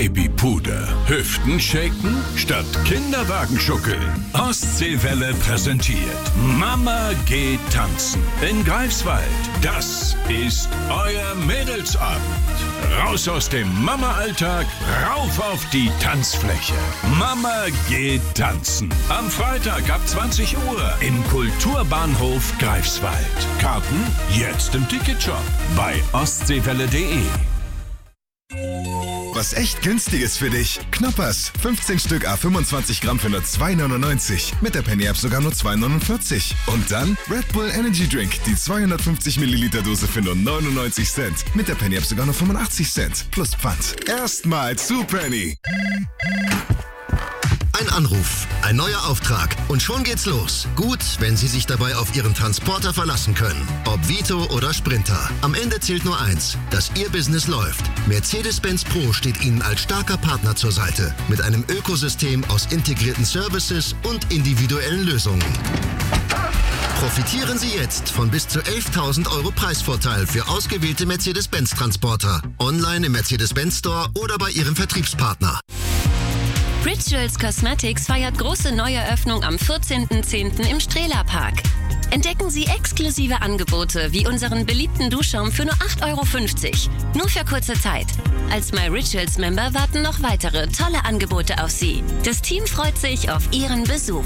Babypuder. Hüften shaken statt Kinderwagen schuckeln. Ostseewelle präsentiert Mama geht tanzen in Greifswald. Das ist euer Mädelsabend. Raus aus dem Mama-Alltag, rauf auf die Tanzfläche. Mama geht tanzen. Am Freitag ab 20 Uhr im Kulturbahnhof Greifswald. Karten jetzt im Ticketshop bei ostseewelle.de. Was echt günstiges für dich. Knoppers. 15 Stück à 25 Gramm für nur 2,99. Mit der Penny App sogar nur 2,49. Und dann Red Bull Energy Drink. Die 250 Milliliter Dose für nur 99 Cent. Mit der Penny App sogar nur 85 Cent. Plus Pfand. Erstmal zu Penny. Ein Anruf, ein neuer Auftrag und schon geht's los. Gut, wenn Sie sich dabei auf Ihren Transporter verlassen können. Ob Vito oder Sprinter. Am Ende zählt nur eins, dass Ihr Business läuft. Mercedes-Benz Pro steht Ihnen als starker Partner zur Seite. Mit einem Ökosystem aus integrierten Services und individuellen Lösungen. Profitieren Sie jetzt von bis zu 11.000 € Preisvorteil für ausgewählte Mercedes-Benz-Transporter. Online im Mercedes-Benz Store oder bei Ihrem Vertriebspartner. Rituals Cosmetics feiert große Neueröffnung am 14.10. im Strehler-Park. Entdecken Sie exklusive Angebote wie unseren beliebten Duschschaum für nur 8,50 €. Nur für kurze Zeit. Als My Rituals Member warten noch weitere tolle Angebote auf Sie. Das Team freut sich auf Ihren Besuch.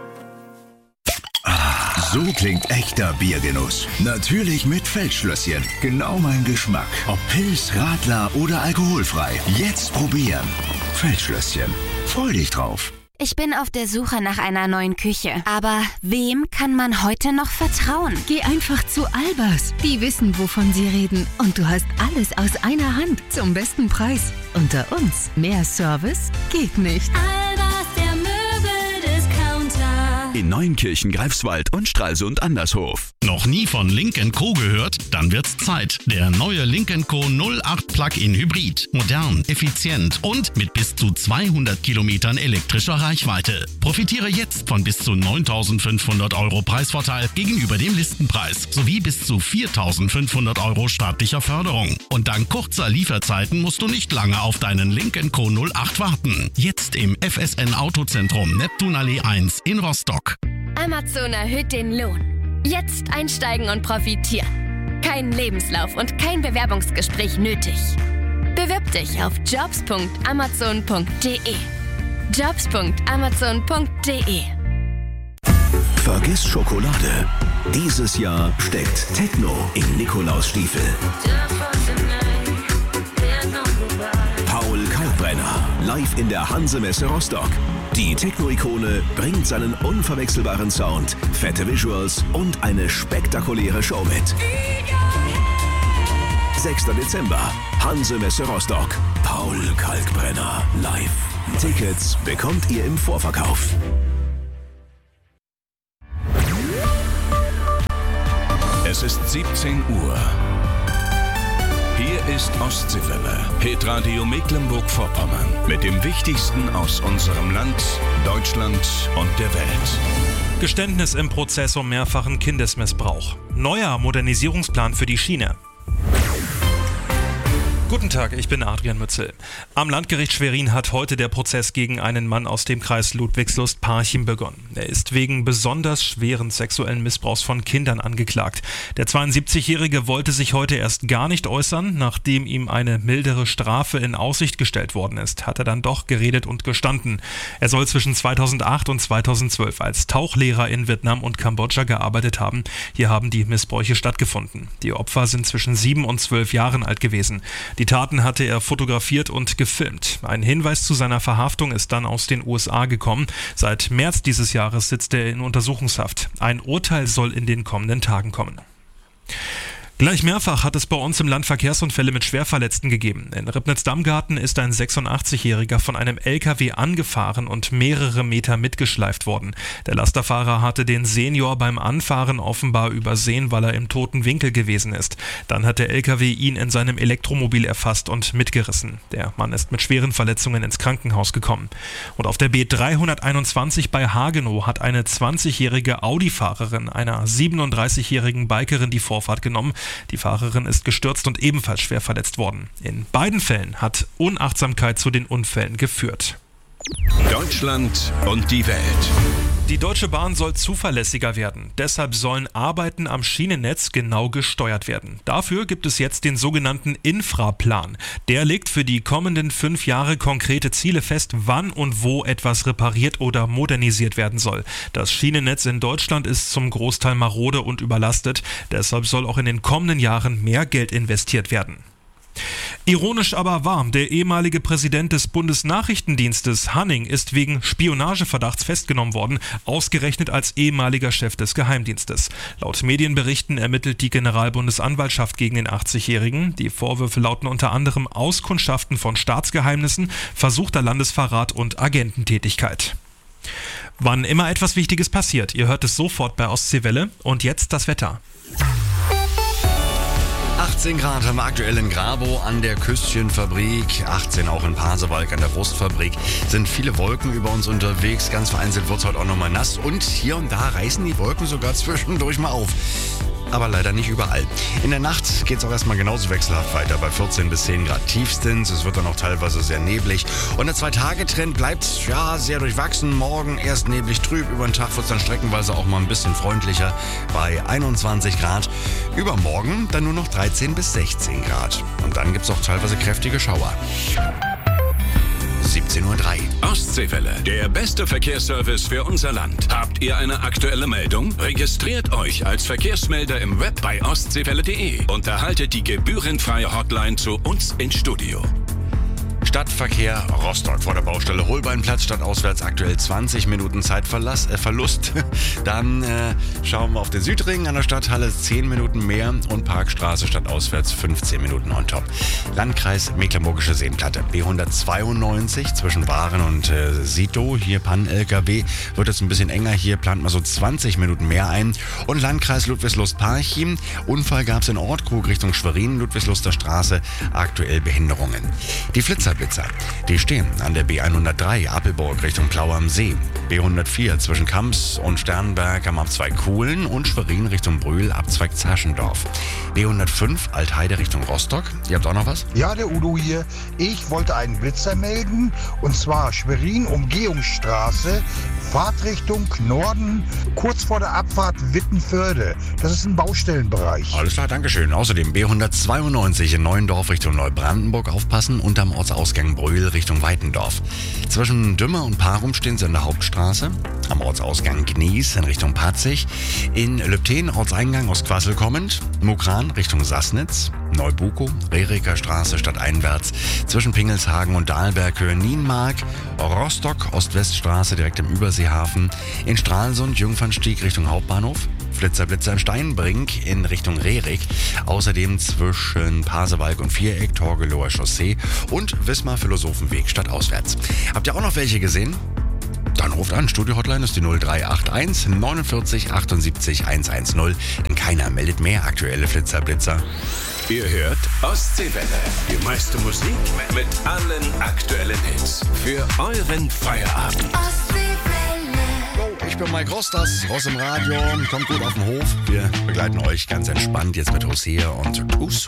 So klingt echter Biergenuss. Natürlich mit Feldschlösschen. Genau mein Geschmack. Ob Pils, Radler oder alkoholfrei. Jetzt probieren. Feldschlösschen. Freu dich drauf. Ich bin auf der Suche nach einer neuen Küche. Aber wem kann man heute noch vertrauen? Geh einfach zu Albers. Die wissen, wovon sie reden. Und du hast alles aus einer Hand zum besten Preis. Unter uns. Mehr Service geht nicht. Albers, der Möbeldiscounter. In Neuenkirchen, Greifswald und Stralsund Andershof. Noch nie von Lynk & Co. gehört? Dann wird's Zeit. Der neue Lynk & Co. 08 Plug-in Hybrid. Modern, effizient und mit bis zu 200 Kilometern elektrischer Reichweite. Profitiere jetzt von bis zu 9.500 € Preisvorteil gegenüber dem Listenpreis sowie bis zu 4.500 € staatlicher Förderung. Und dank kurzer Lieferzeiten musst du nicht lange auf deinen Lynk & Co. 08 warten. Jetzt im FSN Autozentrum Neptunallee 1 in Rostock. Amazon erhöht den Lohn. Jetzt einsteigen und profitieren. Kein Lebenslauf und kein Bewerbungsgespräch nötig. Bewirb dich auf jobs.amazon.de. jobs.amazon.de. Vergiss Schokolade. Dieses Jahr steckt Techno in Nikolausstiefel. Paul Kalkbrenner, live in der Hanse-Messe Rostock. Die Techno-Ikone bringt seinen unverwechselbaren Sound, fette Visuals und eine spektakuläre Show mit. 6. Dezember, Hanse-Messe Rostock. Paul Kalkbrenner live. Tickets bekommt ihr im Vorverkauf. Es ist 17 Uhr. Hier ist Ostseewelle, Hitradio Mecklenburg-Vorpommern mit dem Wichtigsten aus unserem Land, Deutschland und der Welt. Geständnis im Prozess um mehrfachen Kindesmissbrauch. Neuer Modernisierungsplan für die Schiene. Guten Tag, ich bin Adrian Mützel. Am Landgericht Schwerin hat heute der Prozess gegen einen Mann aus dem Kreis Ludwigslust-Parchim begonnen. Er ist wegen besonders schweren sexuellen Missbrauchs von Kindern angeklagt. Der 72-Jährige wollte sich heute erst gar nicht äußern. Nachdem ihm eine mildere Strafe in Aussicht gestellt worden ist, hat er dann doch geredet und gestanden. Er soll zwischen 2008 und 2012 als Tauchlehrer in Vietnam und Kambodscha gearbeitet haben. Hier haben die Missbräuche stattgefunden. Die Opfer sind zwischen 7 und 12 Jahren alt gewesen. Die Taten hatte er fotografiert und gefilmt. Ein Hinweis zu seiner Verhaftung ist dann aus den USA gekommen. Seit März dieses Jahres sitzt er in Untersuchungshaft. Ein Urteil soll in den kommenden Tagen kommen. Gleich mehrfach hat es bei uns im Land Verkehrsunfälle mit Schwerverletzten gegeben. In Ribnitz-Dammgarten ist ein 86-Jähriger von einem LKW angefahren und mehrere Meter mitgeschleift worden. Der Lasterfahrer hatte den Senior beim Anfahren offenbar übersehen, weil er im toten Winkel gewesen ist. Dann hat der LKW ihn in seinem Elektromobil erfasst und mitgerissen. Der Mann ist mit schweren Verletzungen ins Krankenhaus gekommen. Und auf der B321 bei Hagenow hat eine 20-jährige Audi-Fahrerin einer 37-jährigen Bikerin die Vorfahrt genommen. Die Fahrerin ist gestürzt und ebenfalls schwer verletzt worden. In beiden Fällen hat Unachtsamkeit zu den Unfällen geführt. Deutschland und die Welt. Die Deutsche Bahn soll zuverlässiger werden. Deshalb sollen Arbeiten am Schienennetz genau gesteuert werden. Dafür gibt es jetzt den sogenannten Infraplan. Der legt für die kommenden 5 Jahre konkrete Ziele fest, wann und wo etwas repariert oder modernisiert werden soll. Das Schienennetz in Deutschland ist zum Großteil marode und überlastet. Deshalb soll auch in den kommenden Jahren mehr Geld investiert werden. Ironisch aber wahr, der ehemalige Präsident des Bundesnachrichtendienstes Hanning ist wegen Spionageverdachts festgenommen worden, ausgerechnet als ehemaliger Chef des Geheimdienstes. Laut Medienberichten ermittelt die Generalbundesanwaltschaft gegen den 80-Jährigen. Die Vorwürfe lauten unter anderem Auskundschaften von Staatsgeheimnissen, versuchter Landesverrat und Agententätigkeit. Wann immer etwas Wichtiges passiert, ihr hört es sofort bei Ostseewelle. Und jetzt das Wetter. 18 Grad haben wir aktuell in Grabow an der Küstchenfabrik, 18 auch in Pasewalk an der Wurstfabrik. Sind viele Wolken über uns unterwegs, ganz vereinzelt wird es heute auch nochmal nass und hier und da reißen die Wolken sogar zwischendurch mal auf. Aber leider nicht überall. In der Nacht geht es auch erstmal genauso wechselhaft weiter, bei 14 bis 10 Grad tiefstens. Es wird dann auch teilweise sehr neblig. Und der 2-Tage-Trend bleibt sehr durchwachsen. Morgen erst neblig trüb, über den Tag wird es dann streckenweise auch mal ein bisschen freundlicher bei 21 Grad. Übermorgen dann nur noch 13 bis 16 Grad. Und dann gibt es auch teilweise kräftige Schauer. 17:03 Uhr. Ostseewelle, der beste Verkehrsservice für unser Land. Habt ihr eine aktuelle Meldung? Registriert euch als Verkehrsmelder im Web bei ostseewelle.de und erhaltet die gebührenfreie Hotline zu uns ins Studio. Stadtverkehr Rostock vor der Baustelle Holbeinplatz stadtauswärts aktuell 20 Minuten Zeitverlust. Dann schauen wir auf den Südring an der Stadthalle 10 Minuten mehr und Parkstraße stadtauswärts 15 Minuten on top. Landkreis Mecklenburgische Seenplatte B192 zwischen Waren und Sito, hier Pan-LKW, wird es ein bisschen enger, hier plant man so 20 Minuten mehr ein. Und Landkreis Ludwigslust-Parchim, Unfall gab es in Ortkrug Richtung Schwerin, Ludwigsluster Straße, aktuell Behinderungen. Die Blitzerblitzer, die stehen an der B103 Appelburg Richtung Plau am See, B104 zwischen Kamps und Sternberg am Abzweig Kuhlen und Schwerin Richtung Brühl Abzweig Zaschendorf, B105 Altheide Richtung Rostock. Ihr habt auch noch was? Ja, der Udo hier. Ich wollte einen Blitzer melden und zwar Schwerin Umgehungsstraße, Fahrtrichtung Norden, kurz vor der Abfahrt Wittenförde. Das ist ein Baustellenbereich. Alles klar, Dankeschön. Außerdem B192 in Neuendorf Richtung Neubrandenburg aufpassen und am Ortsausgang Brühl Richtung Weitendorf. Zwischen Dümmer und Parum stehen sie an der Hauptstraße. Am Ortsausgang Gnies in Richtung Patzig. In Lübten Ortseingang aus Quassel kommend. Mukran Richtung Sassnitz. Neubuko, Reriker Straße stadteinwärts. Zwischen Pingelshagen und Dahlberghöhe Nienmark. Rostock Ost-West-Straße direkt im Überseehafen. In Stralsund Jungfernstieg Richtung Hauptbahnhof. Blitzer in Steinbrink in Richtung Rerik. Außerdem zwischen Pasewalk und Viereck, Torgelower Chaussee und Wismar Philosophenweg stadtauswärts. Habt ihr auch noch welche gesehen? Dann ruft an. Studio-Hotline ist die 0381 49 78 110. Denn keiner meldet mehr aktuelle Blitzer. Ihr hört Ostseewelle. Die meiste Musik mit allen aktuellen Hits. Für euren Feierabend. Ich bin Mike Rostas, Ross im Radio. Kommt gut auf den Hof. Wir begleiten euch ganz entspannt jetzt mit Hosea und Tusu.